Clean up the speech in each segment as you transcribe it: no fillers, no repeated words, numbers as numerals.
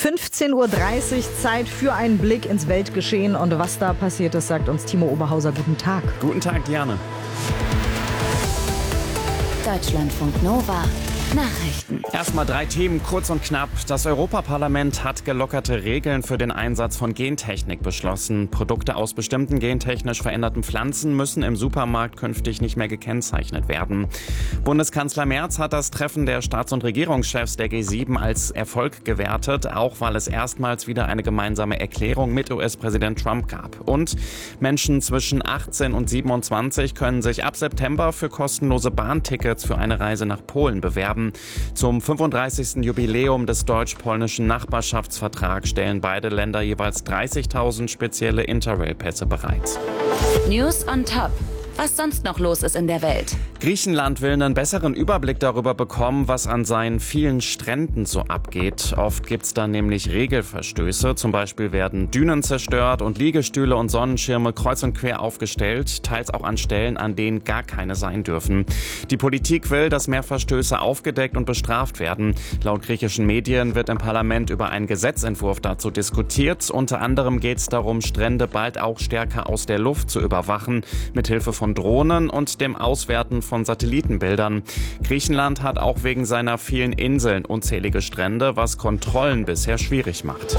15:30 Uhr, Zeit für einen Blick ins Weltgeschehen. Und was da passiert ist, sagt uns Timo Oberhauser. Guten Tag. Guten Tag, Diane. Deutschlandfunk Nova. Nachrichten. Erstmal 3 Themen, kurz und knapp. Das Europaparlament hat gelockerte Regeln für den Einsatz von Gentechnik beschlossen. Produkte aus bestimmten gentechnisch veränderten Pflanzen müssen im Supermarkt künftig nicht mehr gekennzeichnet werden. Bundeskanzler Merz hat das Treffen der Staats- und Regierungschefs der G7 als Erfolg gewertet, auch weil es erstmals wieder eine gemeinsame Erklärung mit US-Präsident Trump gab. Und Menschen zwischen 18 und 27 können sich ab September für kostenlose Bahntickets für eine Reise nach Polen bewerben. Zum 35. Jubiläum des deutsch-polnischen Nachbarschaftsvertrags stellen beide Länder jeweils 30.000 spezielle Interrail-Pässe bereit. News on top. Was sonst noch los ist in der Welt. Griechenland will einen besseren Überblick darüber bekommen, was an seinen vielen Stränden so abgeht. Oft gibt's da nämlich Regelverstöße. Zum Beispiel werden Dünen zerstört und Liegestühle und Sonnenschirme kreuz und quer aufgestellt, teils auch an Stellen, an denen gar keine sein dürfen. Die Politik will, dass mehr Verstöße aufgedeckt und bestraft werden. Laut griechischen Medien wird im Parlament über einen Gesetzentwurf dazu diskutiert. Unter anderem geht's darum, Strände bald auch stärker aus der Luft zu überwachen, mithilfe von Drohnen und dem Auswerten von Satellitenbildern. Griechenland hat auch wegen seiner vielen Inseln unzählige Strände, was Kontrollen bisher schwierig macht.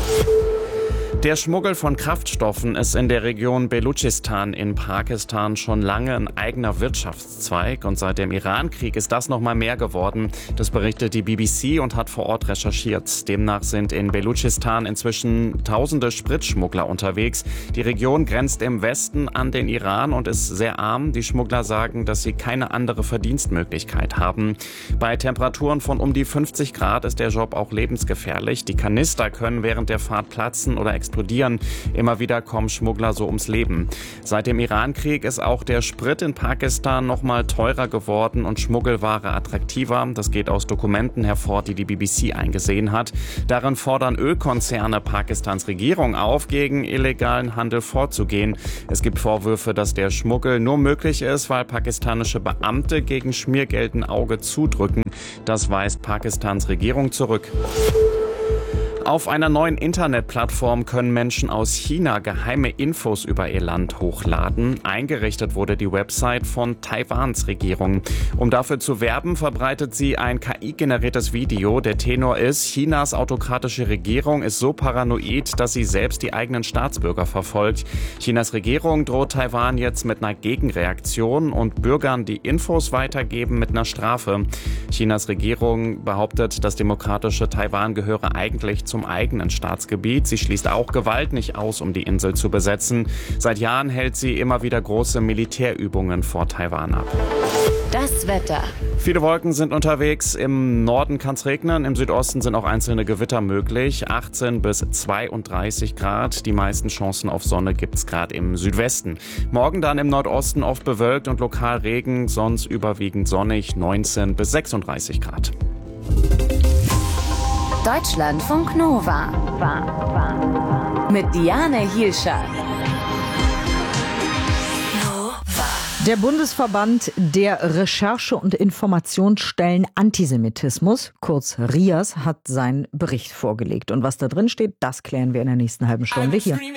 Der Schmuggel von Kraftstoffen ist in der Region Belutschistan in Pakistan schon lange ein eigener Wirtschaftszweig und seit dem Irankrieg ist das noch mal mehr geworden. Das berichtet die BBC und hat vor Ort recherchiert. Demnach sind in Belutschistan inzwischen tausende Spritschmuggler unterwegs. Die Region grenzt im Westen an den Iran und ist sehr arm. Die Schmuggler sagen, dass sie keine andere Verdienstmöglichkeit haben. Bei Temperaturen von um die 50 Grad ist der Job auch lebensgefährlich. Die Kanister können während der Fahrt platzen oder explodieren. Immer wieder kommen Schmuggler so ums Leben. Seit dem Irankrieg ist auch der Sprit in Pakistan noch mal teurer geworden und Schmuggelware attraktiver. Das geht aus Dokumenten hervor, die die BBC eingesehen hat. Darin fordern Ölkonzerne Pakistans Regierung auf, gegen illegalen Handel vorzugehen. Es gibt Vorwürfe, dass der Schmuggel nur möglich ist, weil pakistanische Beamte gegen Schmiergeld ein Auge zudrücken. Das weist Pakistans Regierung zurück. Auf einer neuen Internetplattform können Menschen aus China geheime Infos über ihr Land hochladen. Eingerichtet wurde die Website von Taiwans Regierung. Um dafür zu werben, verbreitet sie ein KI-generiertes Video. Der Tenor ist, Chinas autokratische Regierung ist so paranoid, dass sie selbst die eigenen Staatsbürger verfolgt. Chinas Regierung droht Taiwan jetzt mit einer Gegenreaktion und Bürgern, die Infos weitergeben, mit einer Strafe. Chinas Regierung behauptet, das demokratische Taiwan gehöre eigentlich zum eigenen Staatsgebiet. Sie schließt auch Gewalt nicht aus, um die Insel zu besetzen. Seit Jahren hält sie immer wieder große Militärübungen vor Taiwan ab. Das Wetter. Viele Wolken sind unterwegs. Im Norden kann es regnen. Im Südosten sind auch einzelne Gewitter möglich. 18 bis 32 Grad. Die meisten Chancen auf Sonne gibt es gerade im Südwesten. Morgen dann im Nordosten oft bewölkt und lokal Regen. Sonst überwiegend sonnig. 19 bis 36 Grad. Deutschlandfunk Nova. Mit Diane Hielscher. Der Bundesverband der Recherche- und Informationsstellen Antisemitismus, kurz RIAS, hat seinen Bericht vorgelegt. Und was da drin steht, das klären wir in der nächsten halben Stunde hier.